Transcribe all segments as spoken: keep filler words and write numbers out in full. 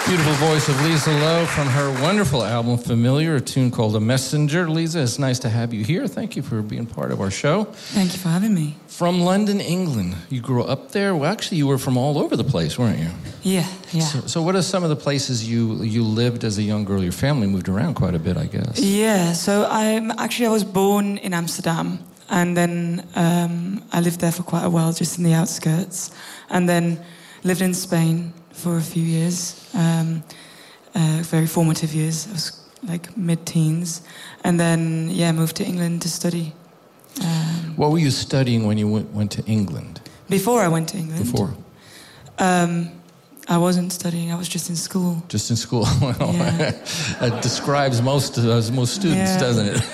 Beautiful voice of Lisa Lowe from her wonderful album, Familiar, a tune called A Messenger. Lisa, it's nice to have you here. Thank you for being part of our show. Thank you for having me. From London, England. You grew up there? Well, actually, you were from all over the place, weren't you? Yeah, yeah. So, so what are some of the places you you lived as a young girl? Your family moved around quite a bit, I guess. Yeah, so I'm actually, I was born in Amsterdam, and then um, I lived there for quite a while, just in the outskirts, and then lived in Spain for a few years, um, uh, very formative years. I was like mid-teens, and then yeah, moved to England to study. Um, what were you studying when you went, went to England? Before I went to England. Before? Um, I wasn't studying. I was just in school. Just in school. Well, yeah. That describes most uh, most students, yeah. doesn't it?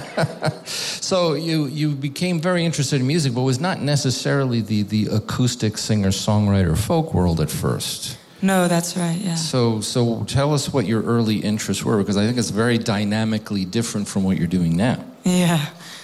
So you you became very interested in music, but was not necessarily the the acoustic singer songwriter folk world at first. No, that's right. Yeah. So so tell us what your early interests were, because I think it's very dynamically different from what you're doing now. Yeah.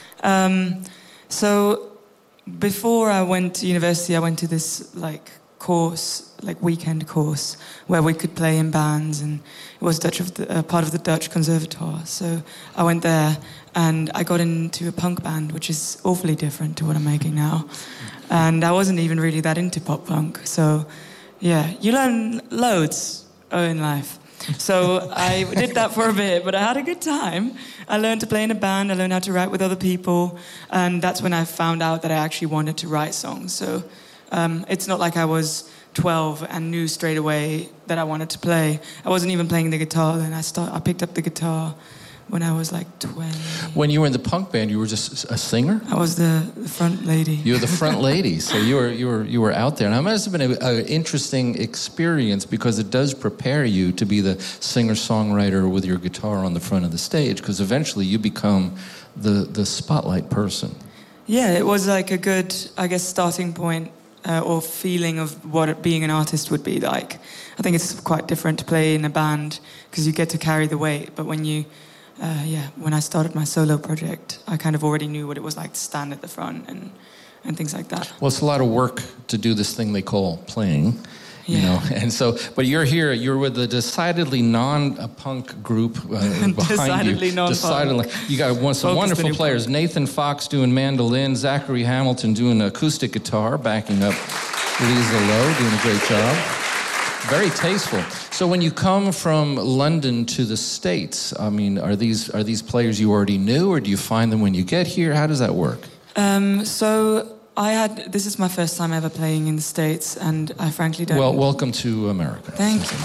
Um, so before I went to university, I went to this like course, like weekend course, where we could play in bands, and it was Dutch of the, uh, part of the Dutch Conservatoire. So I went there, and I got into a punk band, which is awfully different to what I'm making now. And I wasn't even really that into pop punk. So yeah, you learn loads in life. So I did that for a bit, but I had a good time. I learned to play in a band, I learned how to write with other people, and that's when I found out that I actually wanted to write songs. So um, it's not like I was twelve and knew straight away that I wanted to play. I wasn't even playing the guitar then. I start, I picked up the guitar when I was like twenty. When you were in the punk band, you were just a singer? I was the, the front lady. You were the front lady, so you were you were you were out there. Now, it must have been an interesting experience, because it does prepare you to be the singer-songwriter with your guitar on the front of the stage, because eventually you become the the spotlight person. Yeah, it was like a good, I guess, starting point. Uh, or feeling of what it, being an artist would be like. I think it's quite different to play in a band, because you get to carry the weight. But when you, uh, yeah, when I started my solo project, I kind of already knew what it was like to stand at the front and, and things like that. Well, it's a lot of work to do this thing they call playing, you yeah. know. And so, but you're here. You're with a decidedly non-punk group uh, behind decidedly you. Non-punk. Decidedly, you got one, some Focus wonderful players. punk. Nathan Fox doing mandolin, Zachary Hamilton doing acoustic guitar, backing up Lisa Lowe, doing a great job. Very tasteful. So when you come from London to the States, I mean, are these are these players you already knew, or do you find them when you get here? How does that work? Um, so I had, this is my first time ever playing in the States, and I frankly don't... Well, welcome to America. Thank you.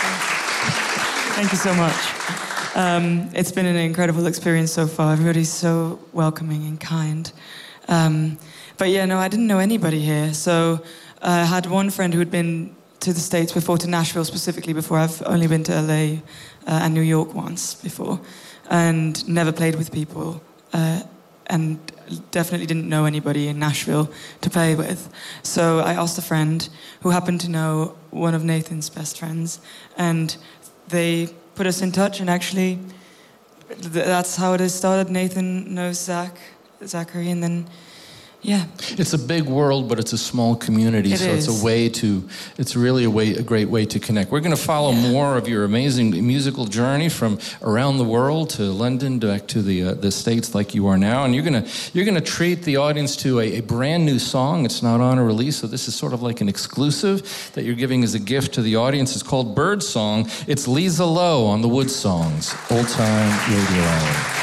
Thank you so much. Um, it's been an incredible experience so far. Everybody's so welcoming and kind. Um, but yeah, no, I didn't know anybody here. So I had one friend who had been to the States before, to Nashville specifically before. I've only been to L A uh, and New York once before, and never played with people. Uh, and definitely didn't know anybody in Nashville to play with. So I asked a friend who happened to know one of Nathan's best friends, and they put us in touch, and actually th- that's how it has started. Nathan knows Zach, Zachary, and then yeah. It's a big world, but it's a small community, it so is. it's a way to, it's really a way, a great way to connect. We're going to follow yeah. more of your amazing musical journey from around the world to London, back to the uh, the States, like you are now, and you're going to you're going to treat the audience to a, a brand new song. It's not on a release, so this is sort of like an exclusive that you're giving as a gift to the audience. It's called Bird Song. It's Lisa Lowe on the Wood Songs, Old Time Radio Hour.